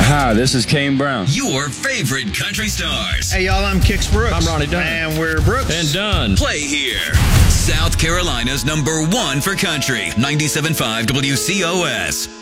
Hi, this is Kane Brown. Your favorite country stars. Hey, y'all, I'm Kix Brooks. I'm Ronnie Dunn. And we're Brooks. And Dunn. Play here. South Carolina's #1 for country. 97.5 WCOS.